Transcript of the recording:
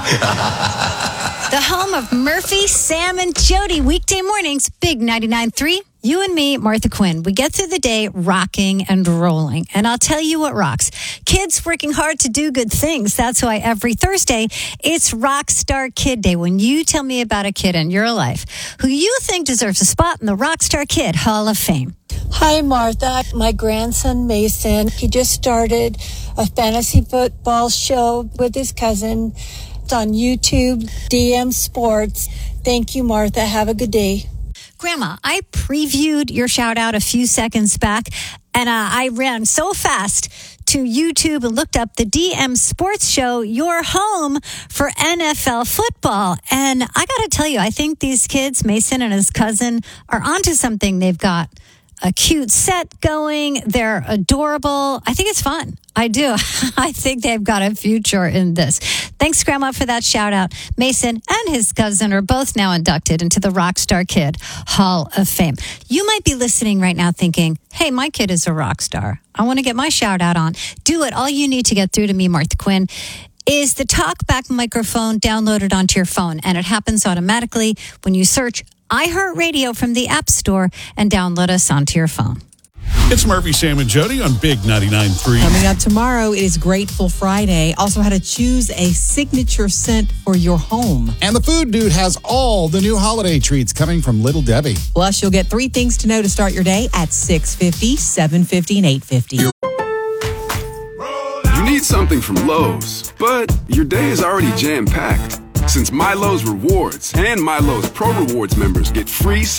The home of Murphy, Sam, and Jody. Weekday mornings, Big 99.3. You and me, Martha Quinn, we get through the day rocking and rolling. And I'll tell you what rocks. Kids working hard to do good things. That's why every Thursday, it's Rockstar Kid Day. When you tell me about a kid in your life who you think deserves a spot in the Rockstar Kid Hall of Fame. Hi, Martha. My grandson, Mason, he just started a fantasy football show with his cousin. It's on YouTube, DM Sports. Thank you, Martha. Have a good day. Grandma, I previewed your shout out a few seconds back, and I ran so fast to YouTube and looked up the DM Sports Show, your home for NFL football. And I got to tell you, I think these kids, Mason and his cousin, are onto something. They've got a cute set going. They're adorable. I think it's fun. I do. I think they've got a future in this. Thanks, Grandma, for that shout out. Mason and his cousin are both now inducted into the Rockstar Kid Hall of Fame. You might be listening right now thinking, hey, my kid is a rock star. I want to get my shout out on. Do it. All you need to get through to me, Martha Quinn, is the TalkBack microphone downloaded onto your phone. And it happens automatically when you search iHeartRadio from the App Store and download us onto your phone. It's Murphy, Sam, and Jody on Big 99.3. Coming up tomorrow, it is Grateful Friday. Also, how to choose a signature scent for your home. And the Food Dude has all the new holiday treats coming from Little Debbie. Plus, you'll get 3 things to know to start your day at 6:50, 7:50, and 8:50. You need something from Lowe's, but your day is already jam-packed. Since MyLowe's Rewards and MyLowe's Pro Rewards members get free